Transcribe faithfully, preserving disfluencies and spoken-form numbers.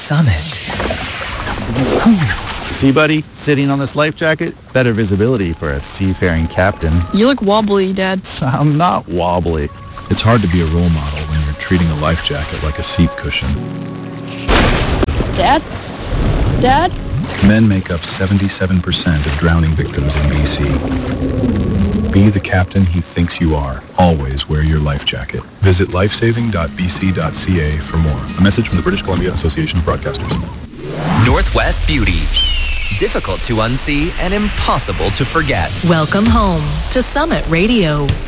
Summit. See, buddy, sitting on this life jacket, better visibility for a seafaring captain. You look wobbly, Dad. I'm not wobbly. It's hard to be a role model when you're treating a life jacket like a seat cushion. Dad? Dad? Men make up seventy-seven percent of drowning victims in B C. Be the captain he thinks you are. Always wear your life jacket. Visit lifesaving dot b c dot c a for more. A message from the British Columbia Association of Broadcasters. Northwest Beauty. Difficult to unsee and impossible to forget. Welcome home to Summit Radio.